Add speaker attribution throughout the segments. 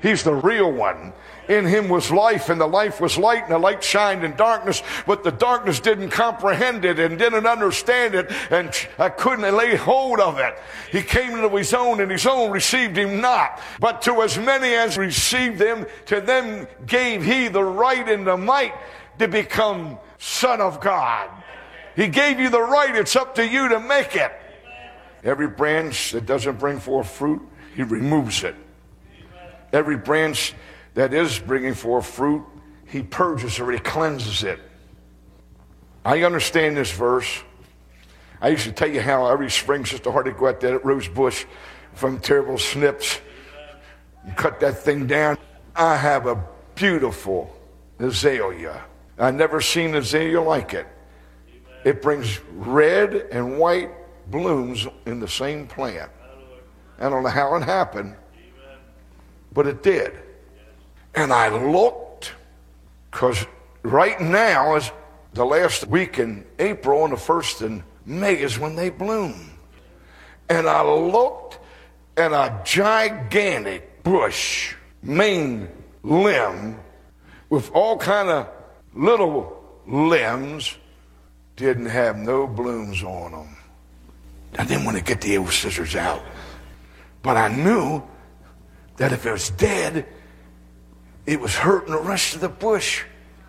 Speaker 1: He's the real one. In him was life, and the life was light, and the light shined in darkness, but the darkness didn't comprehend it and didn't understand it, and I couldn't lay hold of it. He came into his own, and his own received him not. But to as many as received him, to them gave he the right and the might to become son of God. He gave you the right. It's up to you to make it. Every branch that doesn't bring forth fruit, he removes it. Every branch that is bringing forth fruit, he purges or he cleanses it. I understand this verse. I used to tell you how every spring Sister Hardy go out there at Rose Bush from terrible snips and cut that thing down. I have a beautiful azalea. I've never seen azalea like it. It brings red and white blooms in the same plant. I don't know how it happened, but it did. And I looked, because right now is the last week in April and the first in May is when they bloom. And I looked, and a gigantic bush, main limb, with all kind of little limbs, didn't have no blooms on them. I didn't want to get the old scissors out, but I knew that if it was dead, it was hurting the rest of the bush.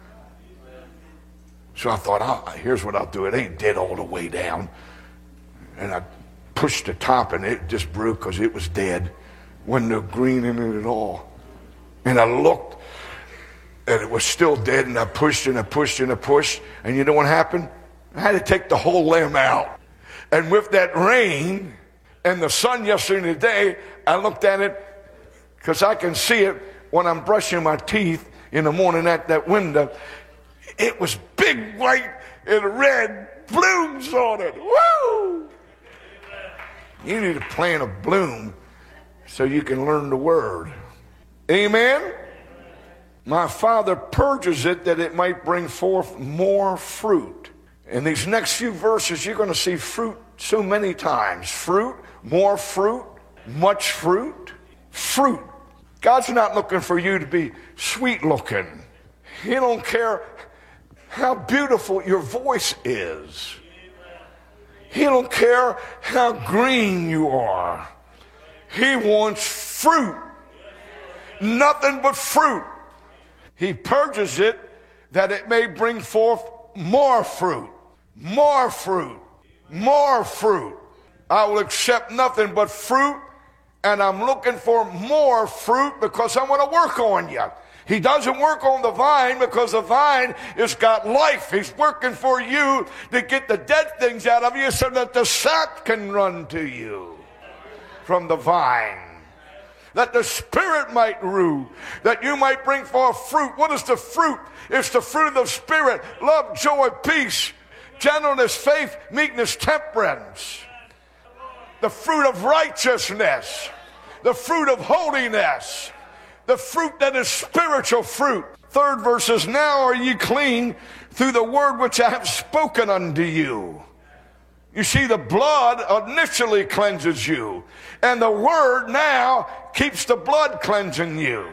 Speaker 1: So I thought, here's what I'll do. It ain't dead all the way down. And I pushed the top, and it just broke because it was dead. Wasn't no green in it at all. And I looked, and it was still dead, and I pushed and I pushed and I pushed. And you know what happened? I had to take the whole limb out. And with that rain and the sun yesterday and today, I looked at it, because I can see it when I'm brushing my teeth in the morning at that window. It was big white and red blooms on it. Woo! You need to plant a bloom so you can learn the word. Amen? My Father purges it that it might bring forth more fruit. In these next few verses, you're going to see fruit so many times. Fruit, more fruit, much fruit, fruit. God's not looking for you to be sweet looking. He don't care how beautiful your voice is. He don't care how green you are. He wants fruit. Nothing but fruit. He purges it that it may bring forth more fruit. More fruit. More fruit. I will accept nothing but fruit. And I'm looking for more fruit because I want to work on you. He doesn't work on the vine because the vine has got life. He's working for you to get the dead things out of you so that the sap can run to you from the vine. That the Spirit might rule, that you might bring forth fruit. What is the fruit? It's the fruit of the Spirit: love, joy, peace, gentleness, faith, meekness, temperance. The fruit of righteousness, the fruit of holiness, the fruit that is spiritual fruit. Third verse is, now are ye clean through the word which I have spoken unto you. You see, the blood initially cleanses you, and the word now keeps the blood cleansing you.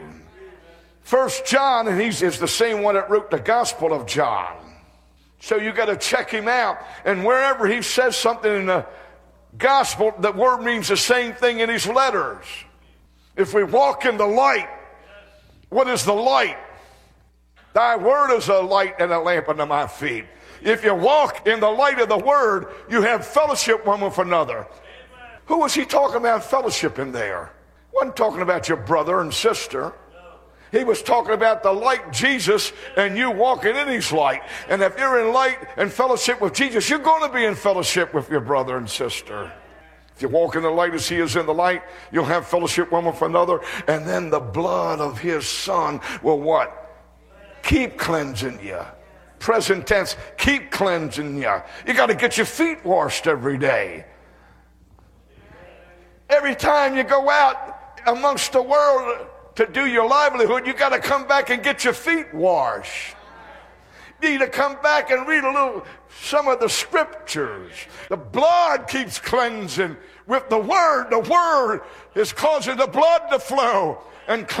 Speaker 1: 1 John, and he's the same one that wrote the Gospel of John. So you got to check him out, and wherever he says something in the Gospel, the word means the same thing in his letters. If we walk in the light, what is the light? Thy word is a light and a lamp unto my feet. If you walk in the light of the word, you have fellowship one with another. Who was he talking about fellowship in there? He wasn't talking about your brother and sister. He was talking about the light, Jesus, and you walking in his light. And if you're in light and fellowship with Jesus, you're going to be in fellowship with your brother and sister. If you walk in the light as he is in the light, you'll have fellowship one with another. And then the blood of his Son will what? Keep cleansing you. Present tense, keep cleansing you. You got to get your feet washed every day. Every time you go out amongst the world to do your livelihood, you got to come back and get your feet washed. You need to come back and read some of the scriptures. The blood keeps cleansing with the word. The word is causing the blood to flow and